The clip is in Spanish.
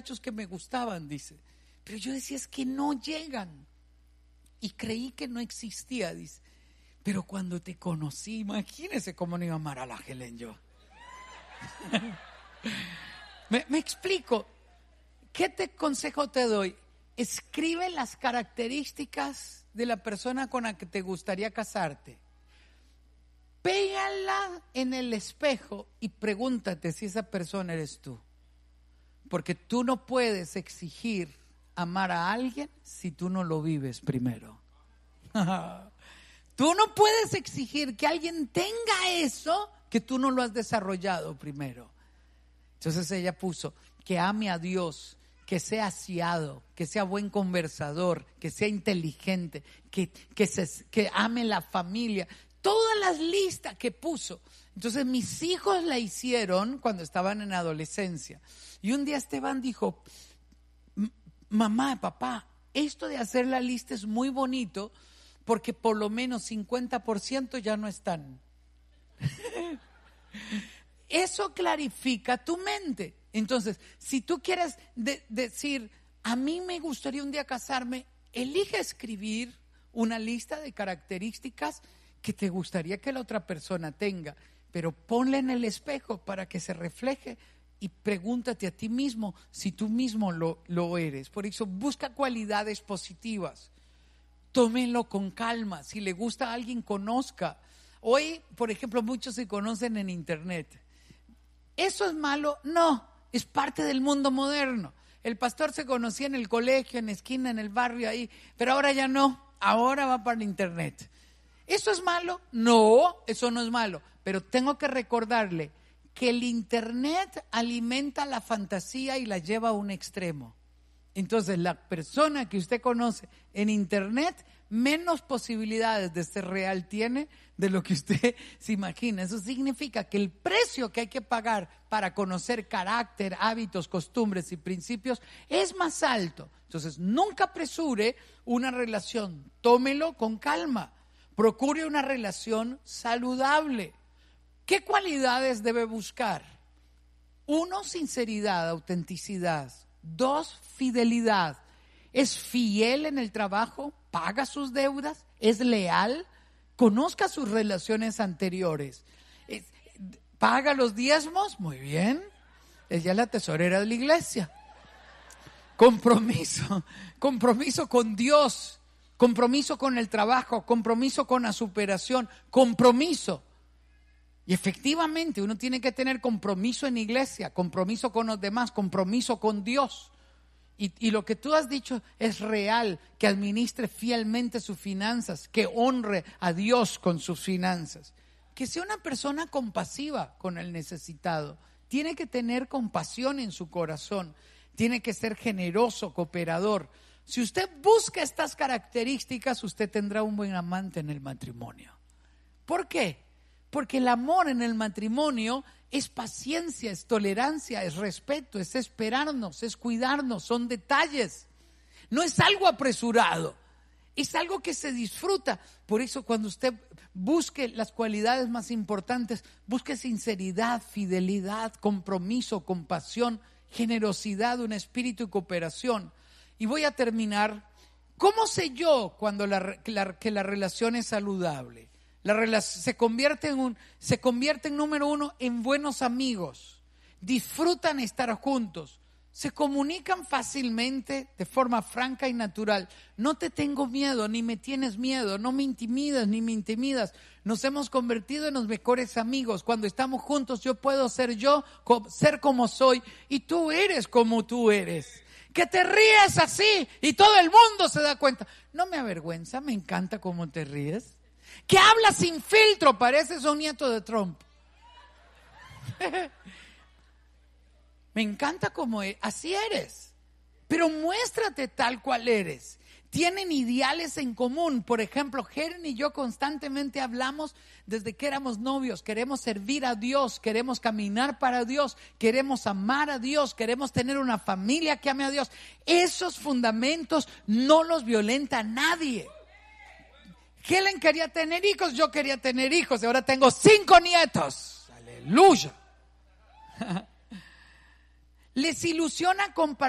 muchachos que me gustaban, dice. Pero yo decía, es que no llegan. Y creí que no existía, dice. Pero cuando te conocí, imagínese cómo no iba a amar a la Helen yo. Me explico. ¿Qué consejo te doy? Escribe las características de la persona con la que te gustaría casarte. Pégala en el espejo y pregúntate si esa persona eres tú. Porque tú no puedes exigir amar a alguien si tú no lo vives primero. Tú no puedes exigir que alguien tenga eso que tú no lo has desarrollado primero. Entonces ella puso que ame a Dios, que sea aseado, que sea buen conversador, que sea inteligente, que ame la familia. Todas las listas que puso. Entonces mis hijos la hicieron cuando estaban en adolescencia. Y un día Esteban dijo, mamá, papá, esto de hacer la lista es muy bonito porque por lo menos 50% ya no están. Eso clarifica tu mente. Entonces, si tú quieres decir, a mí me gustaría un día casarme, elige escribir una lista de características que te gustaría que la otra persona tenga, pero ponla en el espejo para que se refleje y pregúntate a ti mismo si tú mismo lo eres. Por eso busca cualidades positivas, tómenlo con calma. Si le gusta a alguien, conozca. Hoy, por ejemplo, muchos se conocen en internet. ¿Eso es malo? No, es parte del mundo moderno. El pastor se conocía en el colegio, en la esquina, en el barrio ahí, pero ahora ya no, ahora va para el internet. ¿Eso es malo? No, eso no es malo, pero tengo que recordarle que el internet alimenta la fantasía y la lleva a un extremo. Entonces la persona que usted conoce en internet menos posibilidades de ser real tiene de lo que usted se imagina. Eso significa que el precio que hay que pagar para conocer carácter, hábitos, costumbres y principios es más alto. Entonces nunca apresure una relación, tómelo con calma, procure una relación saludable. ¿Qué cualidades debe buscar? 1, sinceridad, autenticidad. 2, fidelidad. ¿Es fiel en el trabajo? ¿Paga sus deudas? ¿Es leal? Conozca sus relaciones anteriores. ¿Paga los diezmos? Muy bien. Ella es la tesorera de la iglesia. Compromiso con Dios, compromiso con el trabajo, compromiso con la superación, compromiso. Y efectivamente uno tiene que tener compromiso en iglesia, compromiso con los demás, compromiso con Dios. Y lo que tú has dicho es real, que administre fielmente sus finanzas, que honre a Dios con sus finanzas. Que sea una persona compasiva con el necesitado. Tiene que tener compasión en su corazón. Tiene que ser generoso, cooperador. Si usted busca estas características, usted tendrá un buen amante en el matrimonio. ¿Por qué? Porque el amor en el matrimonio es paciencia, es tolerancia, es respeto, es esperarnos, es cuidarnos, son detalles. No es algo apresurado, es algo que se disfruta. Por eso cuando usted busque las cualidades más importantes, busque sinceridad, fidelidad, compromiso, compasión, generosidad, un espíritu de cooperación. Y voy a terminar. ¿Cómo sé yo cuando que la relación es saludable? Se convierte en número 1 en buenos amigos, disfrutan estar juntos, se comunican fácilmente de forma franca y natural. No te tengo miedo, ni me tienes miedo, no me intimidas, ni me intimidas. Nos hemos convertido en los mejores amigos. Cuando estamos juntos yo puedo ser yo, ser como soy, y tú eres como tú eres. Que te ríes así y todo el mundo se da cuenta. No me avergüenza, me encanta cómo te ríes. Que hablas sin filtro, pareces un nieto de Trump. Me encanta como así eres, pero muéstrate tal cual eres. Tienen ideales en común. Por ejemplo, Helen y yo constantemente hablamos desde que éramos novios. Queremos servir a Dios, queremos caminar para Dios, queremos amar a Dios, queremos tener una familia que ame a Dios. Esos fundamentos no los violenta nadie. Helen quería tener hijos, yo quería tener hijos y ahora tengo 5 nietos. Aleluya. Les ilusiona compartir